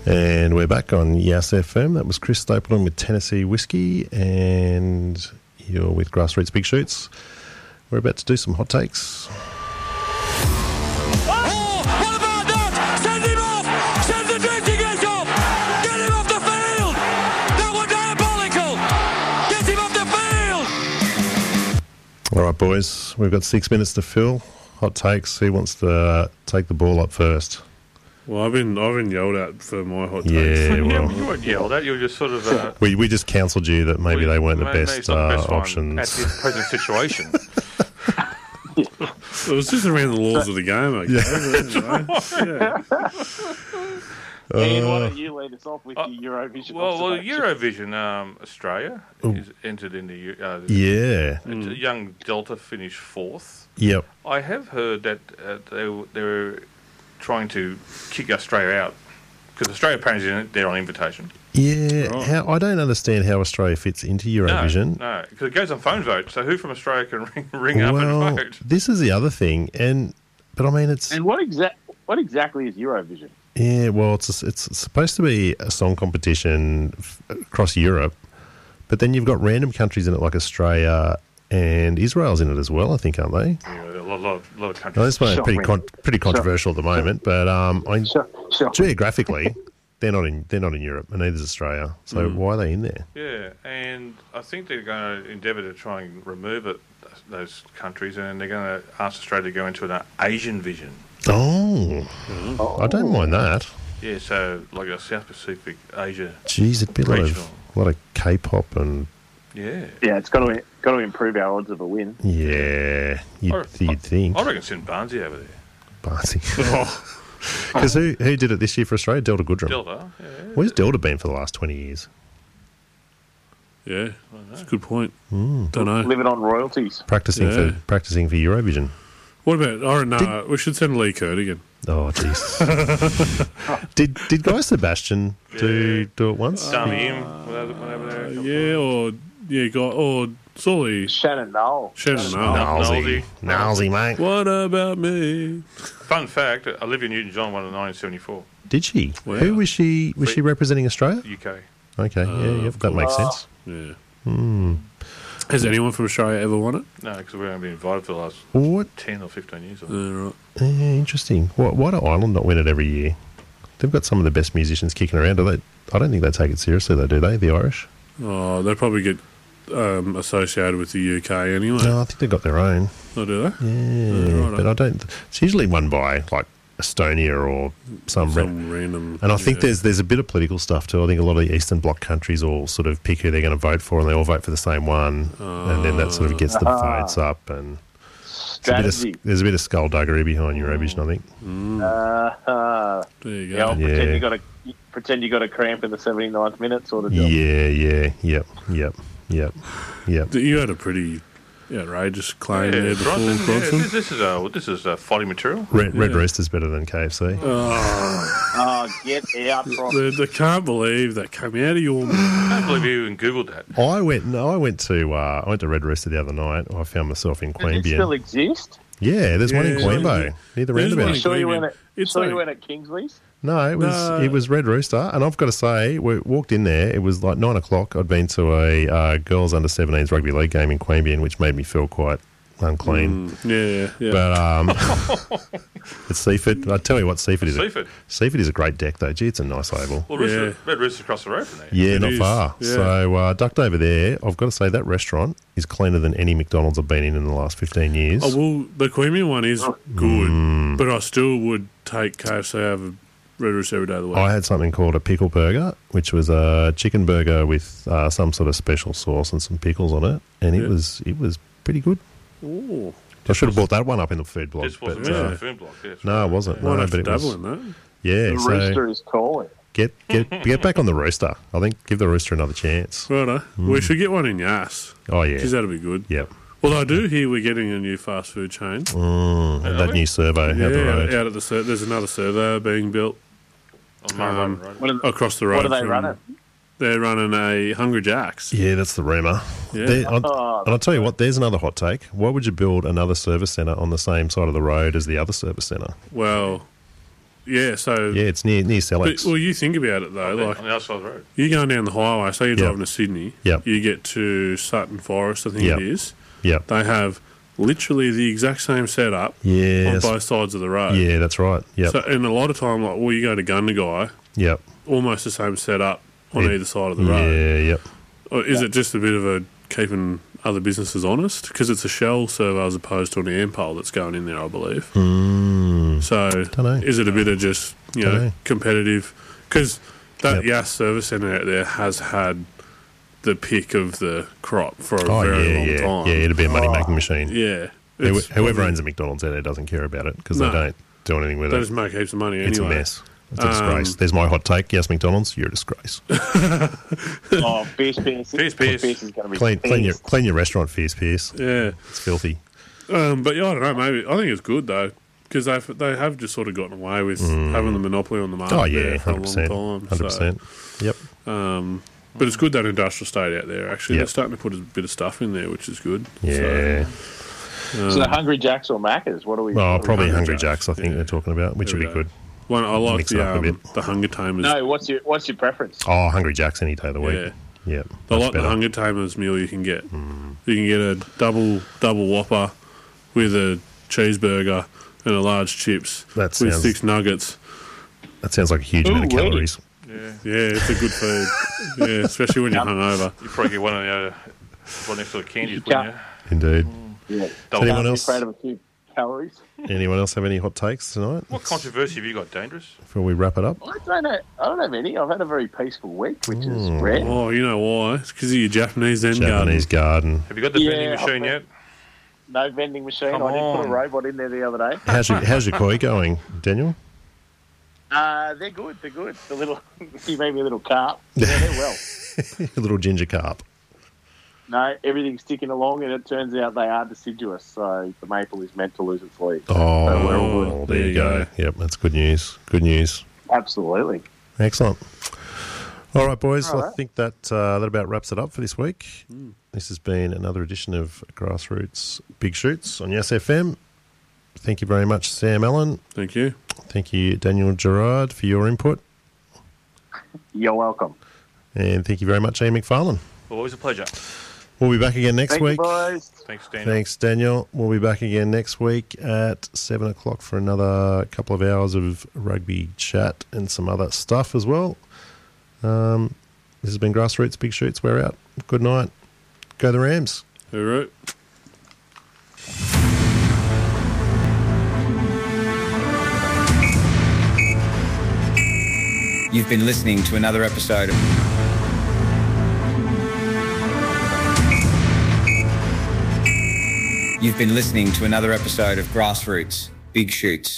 And we're back on Yes FM. That was Chris Stapleton with Tennessee Whiskey, and you're with Grassroots Big Shoots. We're about to do some hot takes. Oh, what about that? Send him off! Send the drifting edge off! Get him off the field! That was diabolical! Get him off the field! All right, boys, we've got 6 minutes to fill. Hot takes. Who wants to take the ball up first? Well, I've been yelled at for my hot takes. Yeah, well, You weren't yelled at. You were just sort of... we just counselled you that maybe they weren't the maybe best, it's not the best one options. at this present situation. It was just around the laws of the game, I guess. Yeah. Ian, why don't you lead us off with your Eurovision? Well, observation? Eurovision, Australia is entered into... Yeah. A young Delta finished 4th. Yep. I have heard that they were trying to kick Australia out because Australia apparently is there on invitation. Yeah. Right. I don't understand how Australia fits into Eurovision. No, because it goes on phone vote. So who from Australia can ring up and vote? This is the other thing, but I mean, it's And what exactly is Eurovision? yeah. Well, it's supposed to be a song competition across Europe, but then you've got random countries in it like Australia and Israel's in it as well. I think, aren't they? Yeah, a lot of Now, countries. this one is pretty Shocking. pretty controversial at the moment, but Sure. geographically, they're not in Europe, and neither is Australia. So why are they in there? Yeah, and I think they're going to endeavour to try and remove those countries, and they're going to ask Australia to go into an Asian vision. Oh, I don't mind that. Yeah, so like a South Pacific Asia. Geez, it'd be a Regional. lot of K-pop and Yeah. Yeah, it's got to improve our odds of a win. yeah, you'd think. I reckon send Barnsley over there. Barnsley. Because who did it this year for Australia? Delta Goodrum. Delta. Yeah. Where's Delta been for the last 20 years? Yeah, that's a good point. Don't know. Living on royalties. Practicing Yeah. for Eurovision. What about... Oh, no, we should send Lee Kerr again. Oh, jeez. did Guy Sebastian do it once? Dummy him. Whatever there. Yeah, or Sully. Shannon Knoll. Shannon Knoll. Nosy. Nosy, mate. What about me? Fun fact, Olivia Newton-John won in 1974, Did she? Wow. Who was she? Was she representing Australia? UK. Okay, yeah, that makes sense. Yeah. Has anyone from Australia ever won it? No, because we haven't been invited for the last What? 10 or 15 years. Right. Interesting. Why do Ireland not win it every year? They've got some of the best musicians kicking around. I don't think they take it seriously, though, do they? The Irish? Oh, they probably get associated with the UK anyway. No, I think they've got their own. Oh, do they? Yeah, righto. but I don't. It's usually won by like Estonia or some random. and I think there's a bit of political stuff too. I think a lot of the Eastern Bloc countries all sort of pick who they're going to vote for, and they all vote for the same one, and then that sort of gets the votes up. And Strategy. there's a bit of skullduggery behind Eurovision, I think. There you Yeah, go. pretend you got a cramp in the 79th minute sort of job. Yep. You had a pretty outrageous claim there before, Bronson, Bronson. this is folly material. Red Rooster's better than KFC. Oh, get out, Bronson. I can't believe that came out of your mouth. I can't believe you even Googled that. I went to Red Rooster the other night. I found myself in Does it still Queanbeyan. exist? Yeah, there's one in Yeah. Queanbeyan near the There's one roundabout. in Sure you Queanbeyan. went It's you like- went at Kingsley's? No, it was Red Rooster, and I've got to say, we walked in there. It was like 9 o'clock. I'd been to a girls under 17s rugby league game in Queanbeyan, which made me feel quite unclean. Yeah. But it's Seaford. I tell you what, Seaford is. Seaford. Seaford is a great deck, though. Gee, it's a nice oval. Well, Yeah. Red Rooster's across the road from there. Yeah, It not is, far. yeah. So ducked over there. I've got to say that restaurant is cleaner than any McDonald's I've been in the last 15 years. Oh, well, the Queanbeyan one is good, but I still would take KFC over Red Rooster every day of the week. I had something called a pickle burger, which was a chicken burger with some sort of special sauce and some pickles on it, and it was pretty good. Ooh. I should have brought that one up in the food blog. This wasn't but, in the food block. Yes, no, it wasn't. Might No, have but to it dabble was. in that. Yeah, The so rooster is calling. get back on the rooster. I think give the rooster another chance. Righto. We should get one in Yass. Oh yeah, Because that'll be good. yep. Although I do hear we're getting a new fast food chain. And that new servo out the road. out at the there's another servo being built On Marlborough Road. across the road. What are they from- running? They're running a Hungry Jack's. Yeah, that's the rumour. Yeah. And I'll tell you what, there's another hot take. Why would you build another service centre on the same side of the road as the other service centre? Well, Yeah, so... Yeah, it's near But, Sellex. well, you think about it, though. Like, on the other side of the road. you're going down the highway, say you're Yep. driving to Sydney. Yep. You get to Sutton Forest, I think Yep. it is. Yep. They have literally the exact same setup Yes. on both sides of the road. Yeah, that's right. Yep. So, and a lot of time, like, well, you go to Gundagai, Yep. almost the same setup on Yeah. either side of the road. Yeah, yep. Or is it just a bit of a keeping other businesses honest? Because it's a Shell server as opposed to an Ampol that's going in there, I believe. So Dunno. is it a bit of just, Dunno. competitive? Because that Yep. Yass service centre out there has had the pick of the crop for a Oh, very yeah, long yeah. time. Yeah, it'd be a money-making machine. Yeah. Whoever owns a McDonald's out there doesn't care about it because No. they don't do anything with They it. just make heaps of money anyway. It's a mess. It's a disgrace. There's my hot take. Yes, McDonald's, you're a disgrace. Oh, Fierce Pierce. Fierce Pierce. is going to be Clean your restaurant, Fierce Pierce. Yeah. It's filthy. But yeah, I don't know. Maybe I think it's good though because they have just sort of gotten away with having the monopoly on the market Oh, yeah, there for a long 100%. time. 100%. Yep. So, but it's good that industrial estate out there. Actually, Yep. they're starting to put a bit of stuff in there, which is good. Yeah. So Hungry Jacks or Macca's? What are we? Oh, probably Hungry Hungry Jacks. Jacks, I think Yeah. they're talking about, which There would we be go. good. One I like Mix it up a bit. the Hunger Tamers. No, what's your preference? Oh, Hungry Jacks any day of the week. Yeah. Yep. I much like the better. Hunger Tamers meal you can get. You can get a double Whopper with a cheeseburger and a large chips That with sounds- 6 nuggets. That sounds like a huge amount of Ooh-wee. calories. Yeah. Yeah, it's a good food. Yeah, especially when you're hungover. You probably get one of the one next to the candies, Yeah. wouldn't Indeed. Yeah. Double. Anyone Can't be else? afraid of a few calories. Anyone else have any hot takes tonight? What controversy have you got, Dangerous? Before we wrap it up? I don't have any. I've had a very peaceful week, which is rare. Oh, you know why? It's because of your Japanese Zen Japanese garden. Have you got the Yeah, vending machine yet? No vending machine. Come I did put on. a robot in there the other day. How's your koi going, Daniel? They're good. They're good. The little, you made me a little carp. Yeah, they're well. A little ginger carp. No, everything's ticking along, and it turns out they are deciduous. So the maple is meant to lose its leaves. So we're all good. Oh, there you go. Yep, that's good news. Good news. Absolutely. Excellent. All right, boys. All I right. think that about wraps it up for this week. This has been another edition of Grassroots Big Shoots on Yes FM. Thank you very much, Sam Allen. Thank you. Thank you, Daniel Gerard, for your input. You're welcome. And thank you very much, Ian McFarlane. Always a pleasure. We'll be back again next Thank week. you, boys. Thanks, Daniel. Thanks, Daniel. We'll be back again next week at 7 o'clock for another couple of hours of rugby chat and some other stuff as well. This has been Grassroots Big Shoots. We're out. Good night. Go the Rams. All right. You've been listening to another episode of Grassroots Big Shoots.